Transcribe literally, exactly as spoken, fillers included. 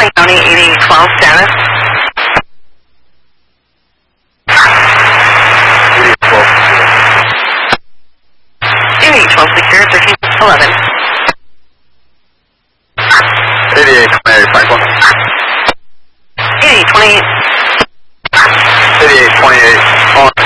Franklin County, eighty-eight twelve status. eighty-eight twelve secure. eighty-eight twelve secure, thirteen eleven. eighty-eight twenty-eight Franklin. eighty-eight twenty-eight. eighty-eight twenty-eight on